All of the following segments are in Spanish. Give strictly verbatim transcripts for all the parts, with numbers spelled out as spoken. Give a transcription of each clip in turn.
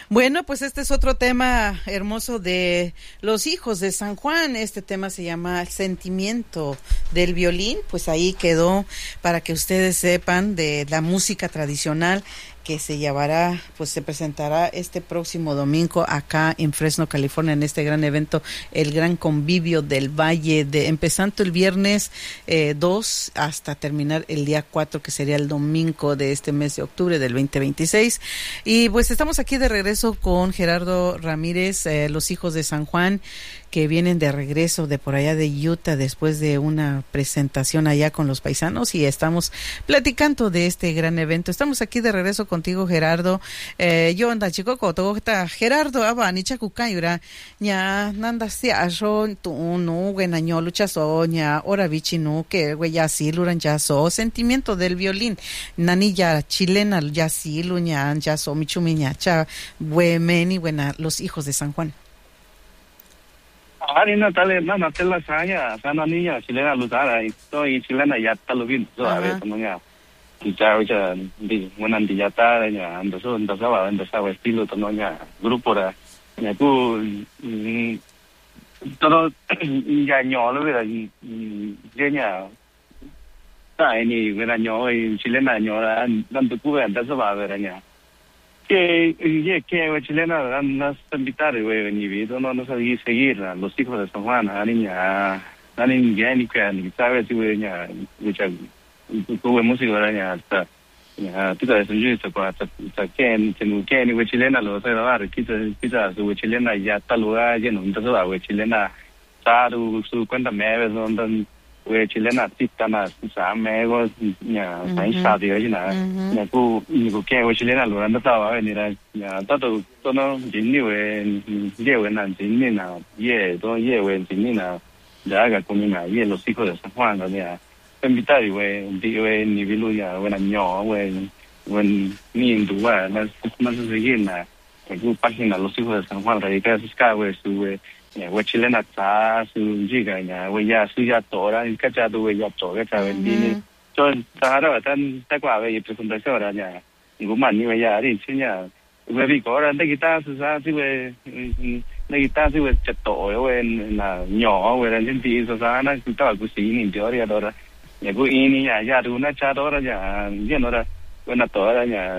Bueno, pues este es otro tema hermoso de los hijos de San Juan. Este tema se llama Sentimiento del Violín. Pues ahí quedó para que ustedes sepan de la música tradicional que se llevará, pues se presentará este próximo domingo acá en Fresno, California, en este gran evento, el Gran Convivio del Valle, de empezando el viernes eh, dos hasta terminar el día cuatro, que sería el domingo de este mes de octubre del veinte veintiséis. Y pues estamos aquí de regreso con Gerardo Ramírez, eh, los hijos de San Juan, que vienen de regreso de por allá de Utah después de una presentación allá con los paisanos, y estamos platicando de este gran evento. Estamos aquí de regreso contigo, Gerardo. Eh, yo anda chico koto está Gerardo aba ni chakukayura ña nanda siaso tu no buena ño lucha soña ora vichinu que güeya sí luran ya so Sentimiento del Violín nanilla chilena ya sí luña ya so michumiña cha buemeni buena los hijos de San Juan. Ari na tale na na tela saya sana niña chilena lutara estoy chilena ya talo bien so a ver como ya ya ya di buena di ya ta ya ando so ando sa ando sa estilo tono ya grupo ra ya ku todo ya ño lo vera ya ya ta ni vera ño chilena ño ra ando ku ando sa va vera ya que ye que we chilena nas invitar we ni vi no no sabía seguir a los hijos de San Juan a niña a niña ni que ni sabe si we ya mucha tuve música ya hasta ya tú sabes yo esto para hasta que que que ni we chilena lo sé dar quizá quizá su chilena ya tal lugar ya no entonces la we chilena saru su cuenta me donde we chilena tita na sa me go ya sai sa de ya na ya ku ni ku ke we chilena lo anda ta ba ni ra ya ta to to no jin ni we ye we na jin ni na ye to ye we jin ni na ya ga ku ni na ye los hijos de San Juan no ya invitar we di we ni vi lu ya we na ño we we ni ndu wa na na se ye na ku página los hijos de San Juan radica ska we su we we chilena ta su jiga nya we ya su ya to ra ka cha do we ya to ka cha we ni cho ta ra tan ta kwa we presentación ra nya ngu man ni we ya ri chi nya we vi ko ra ta guitar su sa si we na guitar si we cha to we na nhỏ we ra ni ti sa sa na ku ta ku si ni dio ri do ra ya ku i ni ya ya du na cha do ra ya ye no ra we na to ra nya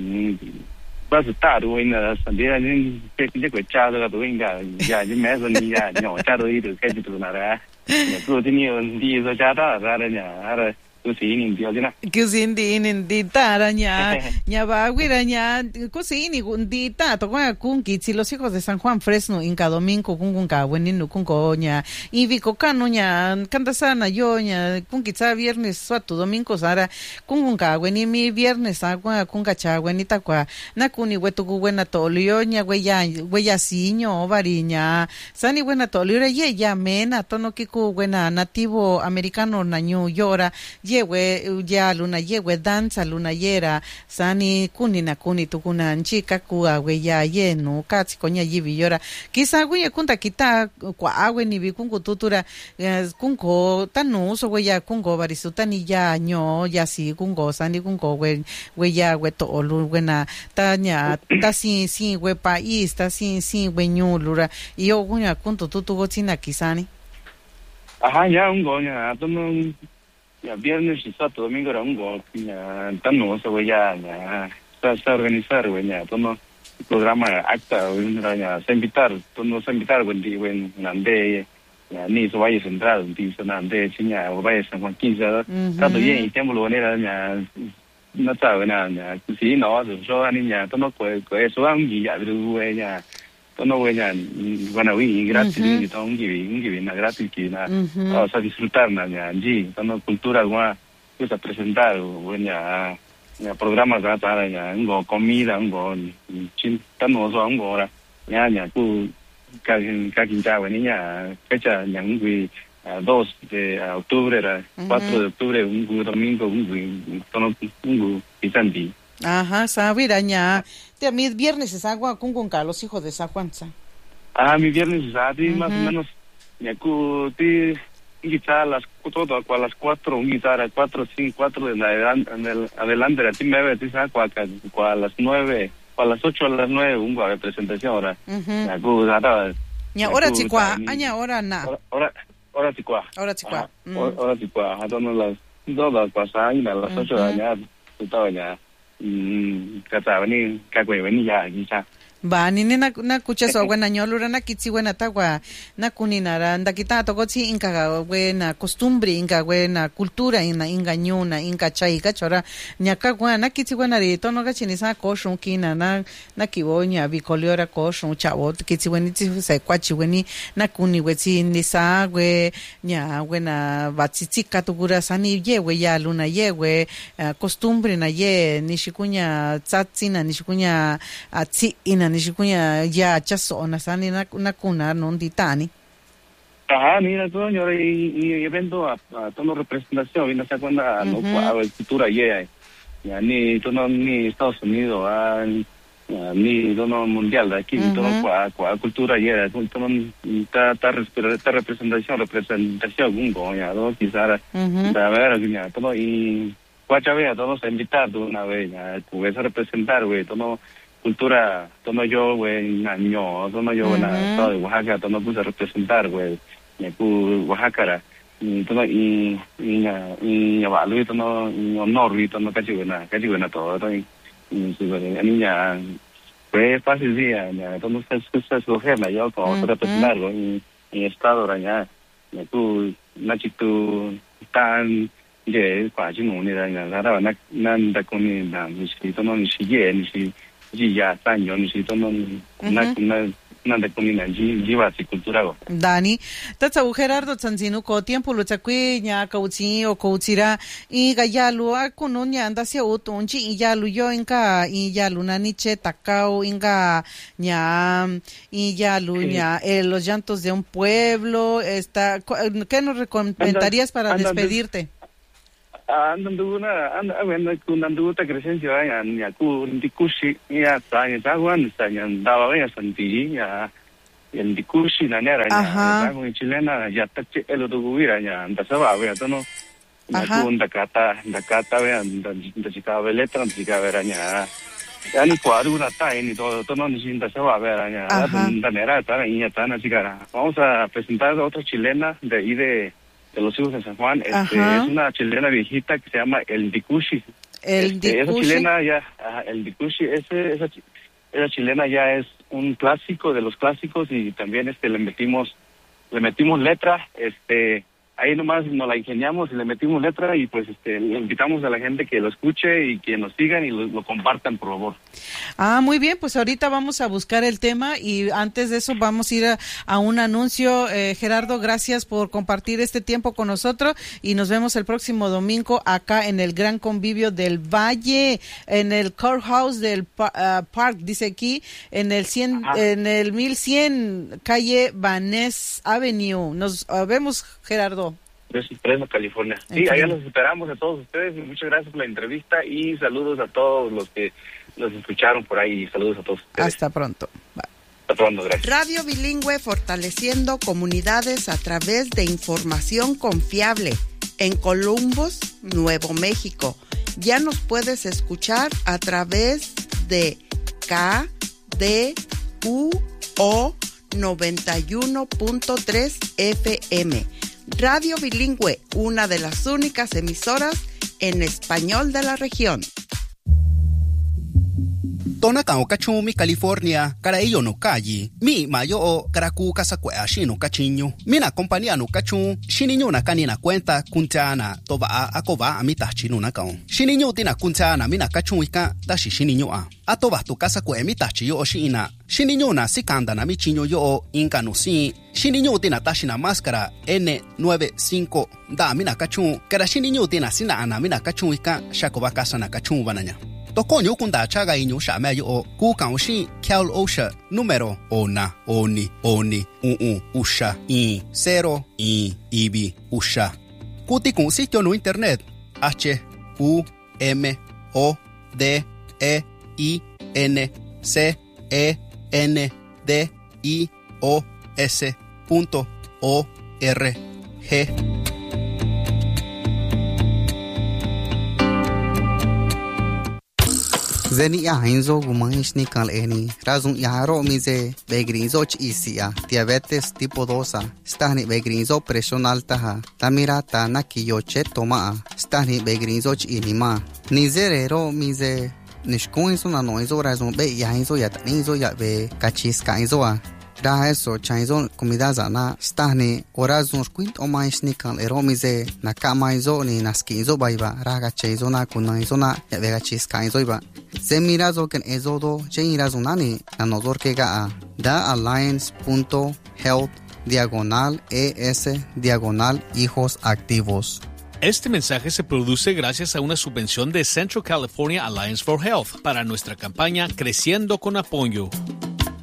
ba su ta du in la san dia ni ke ke ke cha da du in ga ya ni me so ni ya no cha do i du ke du na ra ya ku ti ni di so cha da ra ra nya ara ku si ni dio dina ku si ni ni di ta ra nya nya ba wi ra nya ku si ni di ta to kwa kun ki si los hijos de San Juan Fresno in ka domingo kun kun ka wen ni kun ko nya i vi ko kanu nya kanta sana yo nya kun ki sa viernes so tu domingo sara kun kun ka wen ni mi viernes a kwa kun ka cha wen ni ta kwa na kun ni we tu buena to lio nya we ya we ya siño variña sani buena to lio ye ya mena to no ki ku buena nativo americano na ñu yora yewe ya luna yewe danza luna yera sani kuni na kuni tukuna nchika kuwa we ya yenu katsi konya yivi yora kisa we kunta kita kwa awe ni bikungu tutura kunko tanu so we ya kungo barisuta ni ya ño ya si kungo sani kungo we we ya we to lu buena tanya ta si si we país ta si si we ñu lura yo kunya kunto tutu gotina kisani ajá ya un go ya to no ya viernes y sábado domingo era un go ya tan no se ve ya ya está está organizar we ya todo programa acta ya se invitar todo no se invitar when di when nande ya ni so vaya central di so nande chinya o vaya San Juan quince cada día y tiempo lo era ya no sabe nada ya si no so ani ya todo no pues eso un día de we ya no voy a bueno y gratis y todo un gibi un gibi na gratis que na vamos a disfrutar na ya allí tono cultura alguna pues a presentar bueno ya ya programas ya para ya un comida un chin tan no so un hora ya ya ku ka ka quinta bueno ya fecha ya un dos de octubre cuatro de octubre un domingo un tono un pisandi ajá sabiraña de mi viernes es agua con con los hijos de San Juan. Ah, mi viernes es así, uh-huh. Más o menos. Ya cu ti guitarra las todo a las cuatro, un guitarra cuatro, cinco, cuatro de la adelante, adelante, a ti me ves, a las nueve, para las ocho a las nueve un de presentación ahora. Ya ku ada. Ya hora chikwa, aña hora na. Hora hora chikwa. Hora chikwa. Hora chikwa, a todas las dos las pasan y las ocho ya todo ya. Mm, kata ni kakwe ni ya quizá. Ba nini na na kucha so buena nyolura na kitsi buena tagua na kuninara nda kita to gotsi inka buena costumbre inka buena cultura ina ingañuna inka chai kachora nyaka buena kitsi buena rito no gachini sa koshun kina na na kibonya bikoliora koshun chavo kitsi buena tsi se kwachi bueni na kuni wetsi nisa we nya buena batsitsi katugura sani yewe ya luna yewe costumbre na ye nishikunya tsatsina nishikunya atsi ina nishikunya ya chaso na sani na na kuna non ditani. Ajá, mira, todo señor y evento a tono representación, viene a cuenta no a cultura ya. Ya ni tono ni Estados Unidos, a ni tono mundial aquí tono a cultura ya, tono ta ta ta representación, representación gungo ya, do quizás a ver, ya todo y cuacha vea todos invitados una vez, ya pues a representar, güey, tono cultura, tono yo, güey, año, tono yo, na, todo de Oaxaca, tono puse a representar, güey, me pu Oaxaca, y tono y y y avalu, tono y honor, y tono casi buena, casi buena todo, todo y y güey, a niña, pues fácil día, ya, tono se se escoger, na yo como representar, güey, y estado ya, me pu nachitu tan ye, cuachi no ni da, ya, ahora na nan da con ni da, ni si tono ni si ye, ni si ya tan yo ni si tono na na na de comida ji jiva si cultura go Dani tatsa Gerardo Tsanzinu ko tiempo lo tsakwi nya kauchi o kauchira i gayalu a kununya anda sia utunchi i yalu yo inka i yalu nani che takao inga nya i yalu nya eh, los llantos de un pueblo está ¿qué nos recomendarías para despedirte? Andan una anda bueno con andu ta crescencia ya ya ku ndikushi ya ta ya ta wan ta ya dawa ya santi ya ya ndikushi na nera ya ta con chilena ya ta che el do guira ya anda se va ya no na ku ndakata ndakata ya ndachika letra ndachika vera ya ya ni cuadro una ta ni todo todo no ni sinta se va ver ya anda nera ta ya ta na chicara vamos a presentar a otra chilena de ahí de de los hijos de San Juan, este, es una chilena viejita que se llama El Dikushi. El este, Dikushi. Esa chilena ya, uh, el Dikushi, ese, esa, esa chilena ya es un clásico de los clásicos y también este le metimos, le metimos letra, este, ahí nomás nos la ingeniamos y le metimos letra y pues este le invitamos a la gente que lo escuche y que nos sigan y lo, lo compartan por favor. Ah, muy bien, pues ahorita vamos a buscar el tema y antes de eso vamos a ir a, a un anuncio. Eh, Gerardo, gracias por compartir este tiempo con nosotros y nos vemos el próximo domingo acá en el Gran Convivio del Valle, en el courthouse del uh, park, dice aquí, en el cien, en el mil cien calle Vaness Avenue. Nos uh, vemos, Gerardo. Fresno, California. Sí, allá los esperamos a todos ustedes y muchas gracias por la entrevista y saludos a todos los que los escucharon por ahí y saludos a todos ustedes. Hasta pronto. Bye. Hasta pronto, gracias. Radio Bilingüe, fortaleciendo comunidades a través de información confiable. En Columbus, Nuevo México. Ya nos puedes escuchar a través de K D U O noventa y uno punto tres F M. Radio Bilingüe, una de las únicas emisoras en español de la región. Tona kao kachumi California, cara iyo no kayi. Mi mayo o karaku kasakwe ashino kachinyo. Mina compañía no kachu, shiniño na kanina cuenta kuntana, toba a akoba amita chino na kao. Shiniño tina kuntana mina kachu ika, tashi shiniño a. Atoba tu kasakwe amita chiyo o shina. Shiniño na sikanda na michiño yo o inka no si. Shiniño tina tashi na máscara N noventa y cinco. Da mina kachu, cara shiniño tina sina ana mina kachu ika, shakoba kasa na kachu bananya. Tokonyo kunda chaga inyo shamayo o ku kaunshi Cal Osha número ona oni oni uu usha i cero i ibi usha. Kuti kun sitio no internet H U M O D E I N C E N D I O S punto O R G. Zeni ya hinzo gumangish ni kal eni. Razun yaharo mize begrinzo ch isia. Diabetes tipo dos. Stahni begrinzo presión alta ha. Tamira ta nakiyoche toma. Stahni begrinzo ch inima. Nizerero mize nishkuinzo na noizo razun be yahinzo yatninzo ya be kachis kainzo a. Da eso chainzo comida zana stahni orazun squint o mais ni kal eromize na kamaizo ni naskinzo baiba raga chaizo na kunaizo na ya be kachis kainzo iba. Zemirazo ken ezodo jeirazo nani na nozor que ga da alliance punto health diagonal es diagonal hijos activos. Este mensaje se produce gracias a una subvención de Central California Alliance for Health para nuestra campaña Creciendo con Apoyo.